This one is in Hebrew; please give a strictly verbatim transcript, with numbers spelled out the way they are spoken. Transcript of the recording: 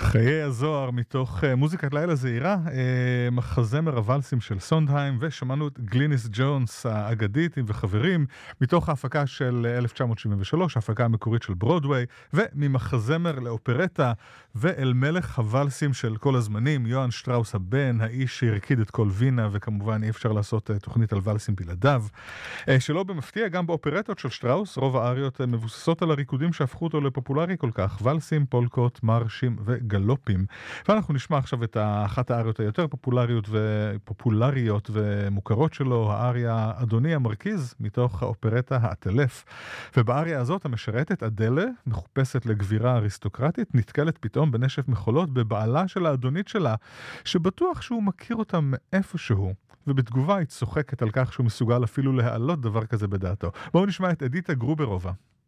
חיי הזוהר מתוך uh, מוזיקת לילה זהירה, uh, מחזמר הוואלסים של סונדהיים, ושמענו את גליניס ג'ונס האגדית וחברים מתוך ההפקה של אלף תשע מאות שבעים ושלוש, ההפקה המקורית של ברודוויי, וממחזמר לאופרטה ואל מלך הוואלסים של כל הזמנים, יוהאן שטראוס הבן, האיש שהרקיד את כל וינה, וכמובן אי אפשר לעשות uh, תוכנית על וואלסים בלעדיו. Uh, שלא במפתיע, גם באופרטות של שטראוס, רוב האריות uh, מבוססות על הריקודים שהפכו אותו לפופולרי כל כך, וואלסים, פולקות, מרשים וגלופים. ואנחנו נשמע עכשיו את אחת האריות היותר פופולריות ופופולריות ומוכרות שלו, האריה אדוני המרכיז, מתוך האופרטה האטלף. ובאריה הזאת המשרתת אדלה, מחופשת לגבירה אריסטוקרטית, נתקלת פתאום בנשף מחולות בבעלה של האדונית שלה, שבטוח שהוא מכיר אותה מאיפשהו. ובתגובה היא צוחקת על כך שהוא מסוגל אפילו להעלות דבר כזה בדעתו. בואו נשמע את אדיטה גרוברובה.